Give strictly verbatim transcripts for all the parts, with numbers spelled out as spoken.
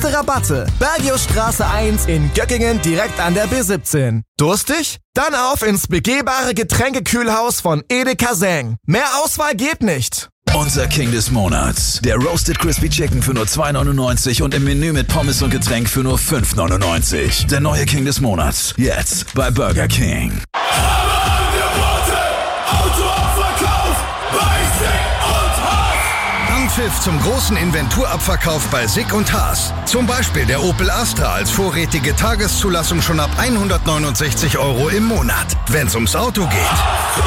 Beste Rabatte. Bergiusstraße eins in Göckingen direkt an der B siebzehn. Durstig? Dann auf ins begehbare Getränkekühlhaus von Edeka Seng. Mehr Auswahl geht nicht. Unser King des Monats. Der Roasted Crispy Chicken für nur zwei neunundneunzig und im Menü mit Pommes und Getränk für nur fünf neunundneunzig. Der neue King des Monats. Jetzt bei Burger King. Anpfiff zum großen Inventurabverkauf bei Sick und Haas. Zum Beispiel der Opel Astra als vorrätige Tageszulassung schon ab hundertneunundsechzig Euro im Monat. Wenn's ums Auto geht.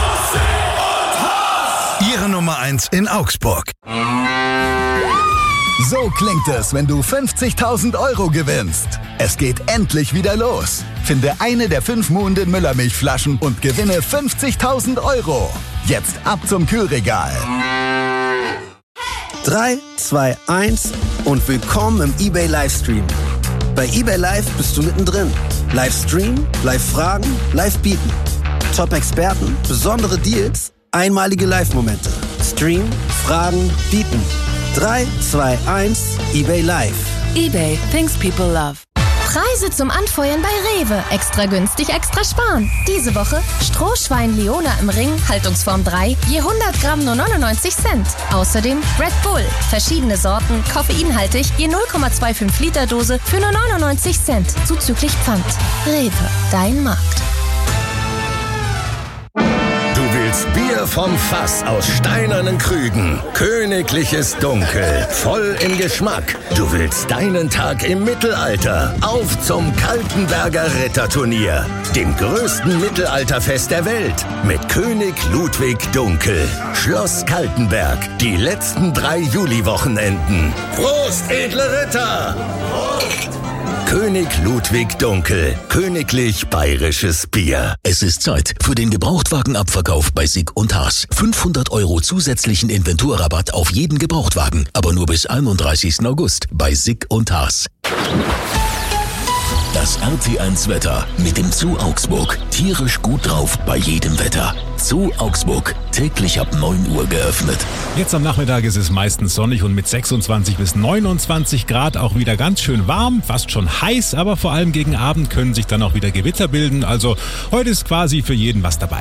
Ihre Nummer eins in Augsburg. So klingt es, wenn du fünfzigtausend Euro gewinnst. Es geht endlich wieder los. Finde eine der fünf Muhnden Müllermilchflaschen und gewinne fünfzigtausend Euro. Jetzt ab zum Kühlregal. drei, zwei, eins und willkommen im eBay Livestream. Bei eBay Live bist du mittendrin. Livestream, Live-Fragen, Live-Bieten. Top-Experten, besondere Deals, einmalige Live-Momente. Stream, Fragen, Bieten. drei, zwei, eins, eBay Live. eBay, things people love. Preise zum Anfeuern bei Rewe. Extra günstig, extra sparen. Diese Woche Strohschwein Leona im Ring, Haltungsform drei, je hundert Gramm nur neunundneunzig Cent. Außerdem Red Bull, verschiedene Sorten, koffeinhaltig, je null Komma fünfundzwanzig Liter Dose für nur neunundneunzig Cent, zuzüglich Pfand. Rewe, dein Markt. Du willst Bier vom Fass aus steinernen Krügen. Königliches Dunkel, voll im Geschmack. Du willst deinen Tag im Mittelalter. Auf zum Kaltenberger Ritterturnier, dem größten Mittelalterfest der Welt. Mit König Ludwig Dunkel. Schloss Kaltenberg, die letzten drei Juliwochenenden. Prost, edle Ritter! Prost! König Ludwig Dunkel. Königlich bayerisches Bier. Es ist Zeit für den Gebrauchtwagenabverkauf bei Sick und Haas. fünfhundert Euro zusätzlichen Inventurrabatt auf jeden Gebrauchtwagen, aber nur bis einunddreißigsten August bei Sick und Haas. Das R T eins Wetter mit dem Zoo Augsburg. Tierisch gut drauf bei jedem Wetter. Zoo Augsburg, täglich ab neun Uhr geöffnet. Jetzt am Nachmittag ist es meistens sonnig und mit sechsundzwanzig bis neunundzwanzig Grad auch wieder ganz schön warm, fast schon heiß, aber vor allem gegen Abend können sich dann auch wieder Gewitter bilden. Also heute ist quasi für jeden was dabei.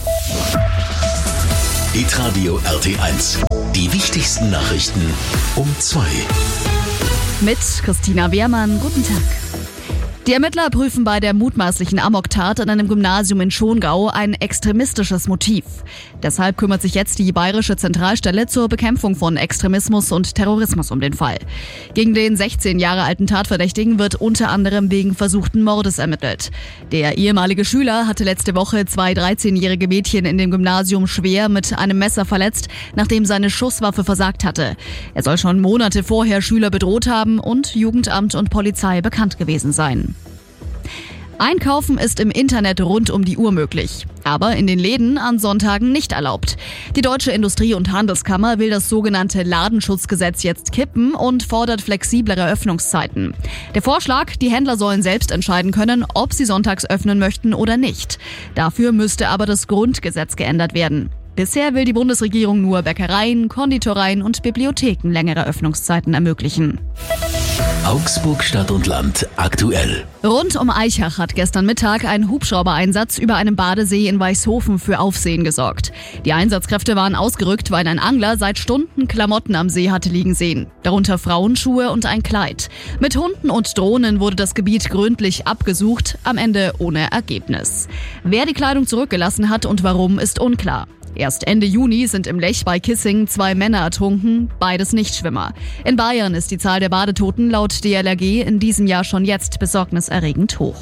Hitradio R T eins. Die wichtigsten Nachrichten um zwei. Mit Christina Wehrmann, guten Tag. Die Ermittler prüfen bei der mutmaßlichen Amoktat an einem Gymnasium in Schongau ein extremistisches Motiv. Deshalb kümmert sich jetzt die Bayerische Zentralstelle zur Bekämpfung von Extremismus und Terrorismus um den Fall. Gegen den sechzehn Jahre alten Tatverdächtigen wird unter anderem wegen versuchten Mordes ermittelt. Der ehemalige Schüler hatte letzte Woche zwei dreizehnjährige Mädchen in dem Gymnasium schwer mit einem Messer verletzt, nachdem seine Schusswaffe versagt hatte. Er soll schon Monate vorher Schüler bedroht haben und Jugendamt und Polizei bekannt gewesen sein. Einkaufen ist im Internet rund um die Uhr möglich, aber in den Läden an Sonntagen nicht erlaubt. Die Deutsche Industrie- und Handelskammer will das sogenannte Ladenschutzgesetz jetzt kippen und fordert flexiblere Öffnungszeiten. Der Vorschlag, die Händler sollen selbst entscheiden können, ob sie sonntags öffnen möchten oder nicht. Dafür müsste aber das Grundgesetz geändert werden. Bisher will die Bundesregierung nur Bäckereien, Konditoreien und Bibliotheken längere Öffnungszeiten ermöglichen. Augsburg Stadt und Land aktuell. Rund um Aichach hat gestern Mittag ein Hubschraubereinsatz über einem Badesee in Weißhofen für Aufsehen gesorgt. Die Einsatzkräfte waren ausgerückt, weil ein Angler seit Stunden Klamotten am See hatte liegen sehen. Darunter Frauenschuhe und ein Kleid. Mit Hunden und Drohnen wurde das Gebiet gründlich abgesucht, am Ende ohne Ergebnis. Wer die Kleidung zurückgelassen hat und warum, ist unklar. Erst Ende Juni sind im Lech bei Kissing zwei Männer ertrunken, beides Nichtschwimmer. In Bayern ist die Zahl der Badetoten laut D L R G in diesem Jahr schon jetzt besorgniserregend hoch.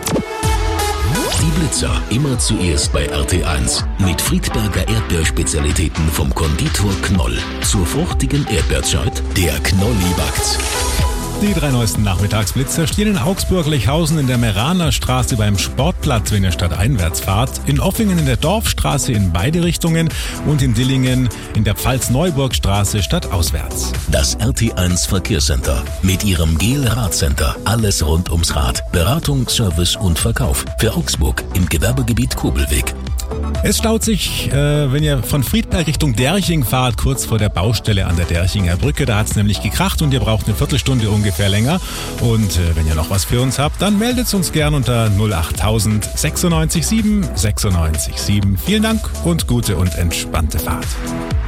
Die Blitzer immer zuerst bei R T eins. Mit Friedberger Erdbeerspezialitäten vom Konditor Knoll. Zur fruchtigen Erdbeerzeit, der Knolli backt's. Die drei neuesten Nachmittagsblitzer stehen in Augsburg-Lechhausen in der Meraner Straße beim Sportplatz, wenn ihr stadteinwärts fahrt, in Offingen in der Dorfstraße in beide Richtungen und in Dillingen in der Pfalz-Neuburg-Straße stadtauswärts. Das R T eins Verkehrscenter mit ihrem Gel-Radcenter. Alles rund ums Rad. Beratung, Service und Verkauf. Für Augsburg im Gewerbegebiet Kobelweg. Es staut sich, äh, wenn ihr von Friedberg Richtung Derching fahrt, kurz vor der Baustelle an der Derchinger Brücke. Da hat's nämlich gekracht und ihr braucht eine Viertelstunde ungefähr länger. Und äh, wenn ihr noch was für uns habt, dann meldet uns gern unter null achttausend sechsundneunzig sieben sechsundneunzig sieben. Vielen Dank und gute und entspannte Fahrt.